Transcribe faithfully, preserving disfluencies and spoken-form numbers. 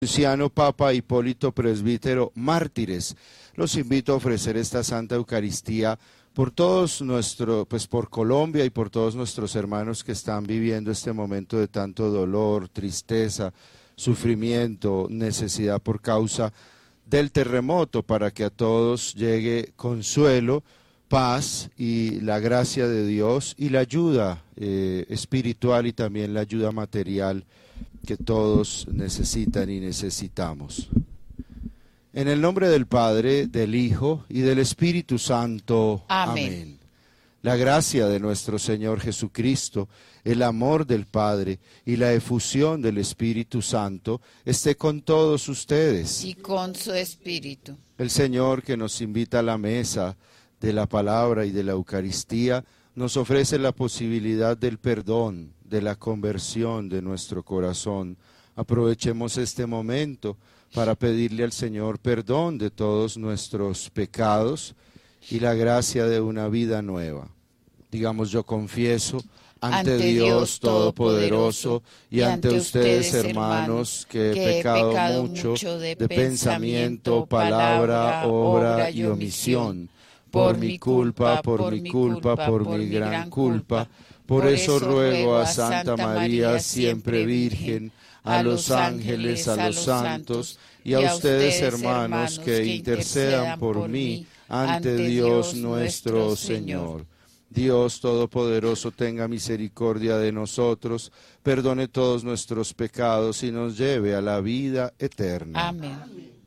Luciano Papa, Hipólito Presbítero, mártires. Los invito a ofrecer esta Santa Eucaristía por todos nuestros, pues por Colombia y por todos nuestros hermanos que están viviendo este momento de tanto dolor, tristeza, sufrimiento, necesidad por causa del terremoto, para que a todos llegue consuelo, paz y la gracia de Dios y la ayuda eh, espiritual y también la ayuda material que todos necesitan y necesitamos. En el nombre del Padre, del Hijo y del Espíritu Santo. Amén. Amén. La gracia de nuestro Señor Jesucristo, el amor del Padre y la efusión del Espíritu Santo esté con todos ustedes. Y con su espíritu. El Señor, que nos invita a la mesa de la palabra y de la Eucaristía, nos ofrece la posibilidad del perdón, de la conversión de nuestro corazón. Aprovechemos este momento para pedirle al Señor perdón de todos nuestros pecados y la gracia de una vida nueva. Digamos: yo confieso ante, ante Dios Todopoderoso y ante ustedes, hermanos, que he pecado mucho de pensamiento, palabra, obra y omisión, por mi culpa, por mi culpa, por mi gran culpa. Por eso ruego a Santa María, siempre Virgen, a los ángeles, a los santos y a ustedes, hermanos, que intercedan por mí ante Dios nuestro Señor. Dios Todopoderoso tenga misericordia de nosotros, perdone todos nuestros pecados y nos lleve a la vida eterna. Amén.